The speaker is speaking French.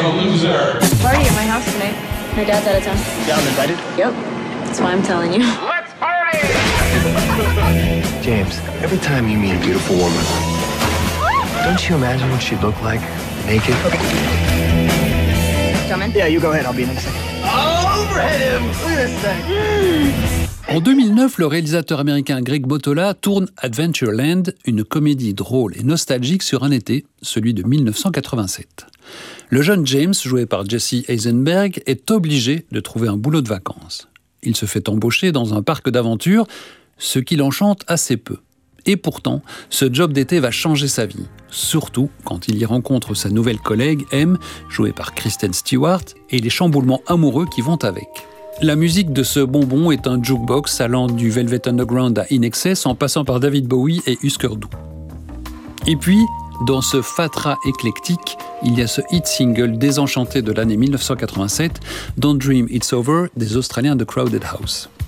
a loser. Party at my house tonight. Her dad's out of town. Yeah, I'm invited? Yep. That's why I'm telling you. Let's party! James, every time you meet a beautiful woman, don't you imagine what she'd look like naked? Coming? Yeah, you go ahead. I'll be in a second. Overhead him! Look at this thing. En 2009, le réalisateur américain Greg Botola tourne Adventureland, une comédie drôle et nostalgique sur un été, celui de 1987. Le jeune James, joué par Jesse Eisenberg, est obligé de trouver un boulot de vacances. Il se fait embaucher dans un parc d'aventure, ce qui l'enchante assez peu. Et pourtant, ce job d'été va changer sa vie, surtout quand il y rencontre sa nouvelle collègue, M, jouée par Kristen Stewart, et les chamboulements amoureux qui vont avec. La musique de ce bonbon est un jukebox allant du Velvet Underground à In Excess en passant par David Bowie et Husker Du. Et puis, dans ce fatras éclectique, il y a ce hit single désenchanté de l'année 1987, Don't Dream It's Over, des Australiens de Crowded House.